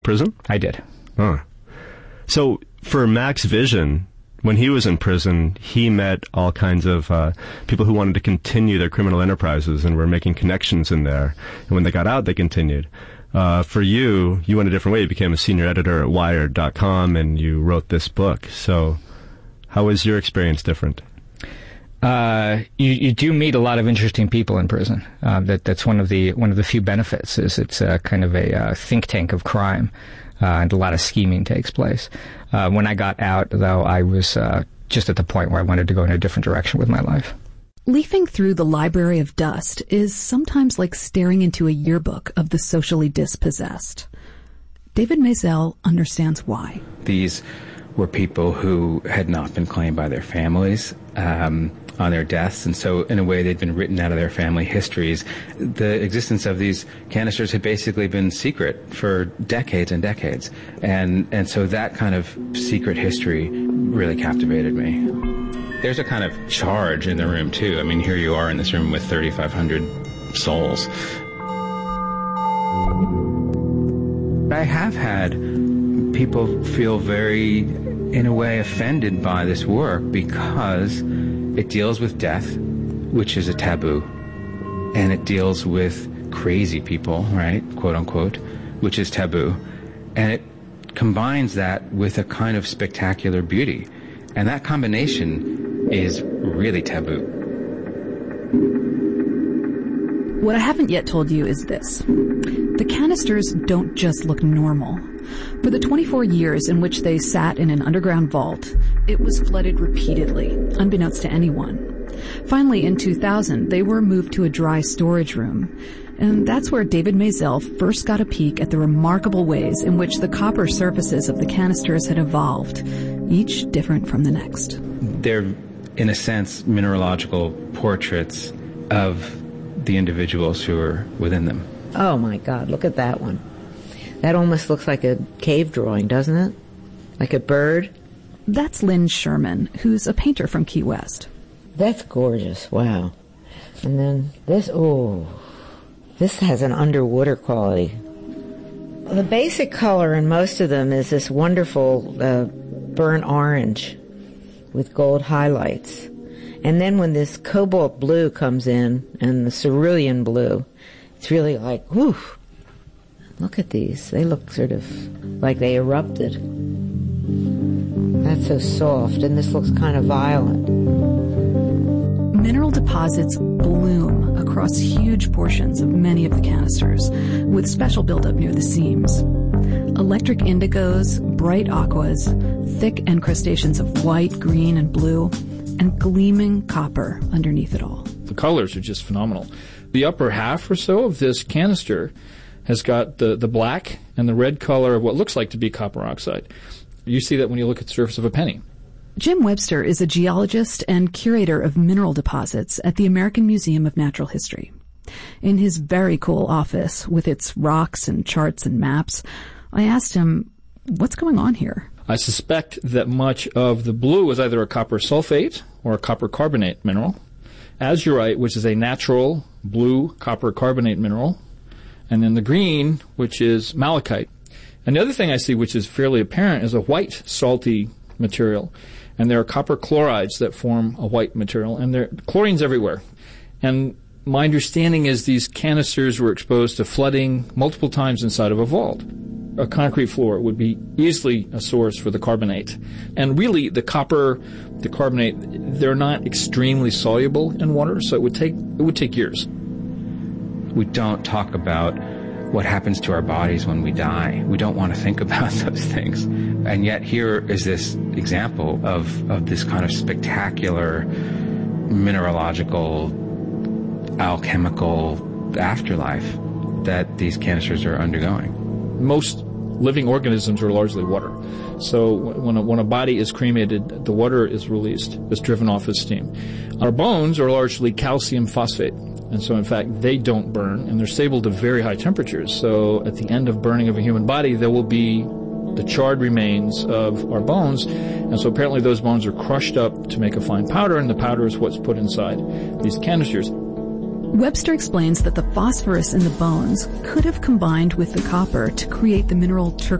prison? I did. Huh. So for Max Vision, when he was in prison, he met all kinds of people who wanted to continue their criminal enterprises and were making connections in there. And when they got out, they continued. For you went a different way. You became a senior editor at Wired.com, and you wrote this book. So how was your experience different? You do meet a lot of interesting people in prison. That's one of the few benefits. Is it's kind of a think tank of crime, and a lot of scheming takes place. When I got out, though, I was just at the point where I wanted to go in a different direction with my life. Leafing through the Library of Dust is sometimes like staring into a yearbook of the socially dispossessed. David Maisel understands why. These were people who had not been claimed by their families on their deaths, and so in a way they'd been written out of their family histories. The existence of these canisters had basically been secret for decades and decades, and so that kind of secret history really captivated me. There's a kind of charge in the room too. I mean, here you are in this room with 3,500 souls. I have had people feel very, in a way, offended by this work because it deals with death, which is a taboo, and it deals with crazy people, right, quote unquote, which is taboo, and it combines that with a kind of spectacular beauty, and that combination is really taboo. What I haven't yet told you is this. The canisters don't just look normal. For the 24 years in which they sat in an underground vault, it was flooded repeatedly, unbeknownst to anyone. Finally, in 2000, they were moved to a dry storage room. And that's where David Maisel first got a peek at the remarkable ways in which the copper surfaces of the canisters had evolved, each different from the next. They're, in a sense, mineralogical portraits of the individuals who are within them. Oh my God, look at that one. That almost looks like a cave drawing, doesn't it? Like a bird. That's Lynn Sherman, who's a painter from Key West. That's gorgeous, wow. And then this, this has an underwater quality. The basic color in most of them is this wonderful burnt orange with gold highlights. And then when this cobalt blue comes in, and the cerulean blue, it's really like, whew. Look at these. They look sort of like they erupted. That's so soft, and this looks kind of violent. Mineral deposits bloom across huge portions of many of the canisters, with special buildup near the seams. Electric indigos, bright aquas, thick encrustations of white, green, and blue, and gleaming copper underneath it all. The colors are just phenomenal. The upper half or so of this canister has got the black and the red color of what looks like to be copper oxide. You see that when you look at the surface of a penny. Jim Webster is a geologist and curator of mineral deposits at the American Museum of Natural History. In his very cool office, with its rocks and charts and maps, I asked him, what's going on here? I suspect that much of the blue is either a copper sulfate or a copper carbonate mineral, azurite, which is a natural blue copper carbonate mineral, and then the green, which is malachite. And the other thing I see, which is fairly apparent, is a white salty material. And there are copper chlorides that form a white material, and chlorine's everywhere. And my understanding is these canisters were exposed to flooding multiple times inside of a vault. A concrete floor would be easily a source for the carbonate. And really, the copper, the carbonate, they're not extremely soluble in water, so it would take years. We don't talk about what happens to our bodies when we die. We don't want to think about those things. And yet here is this example of this kind of spectacular mineralogical, alchemical afterlife that these canisters are undergoing. Most living organisms are largely water. So when a body is cremated, the water is released. It's driven off as steam. Our bones are largely calcium phosphate. And so, in fact, they don't burn, and they're stable to very high temperatures. So at the end of burning of a human body, there will be the charred remains of our bones. And so apparently those bones are crushed up to make a fine powder, and the powder is what's put inside these canisters. Webster explains that the phosphorus in the bones could have combined with the copper to create the mineral turquoise.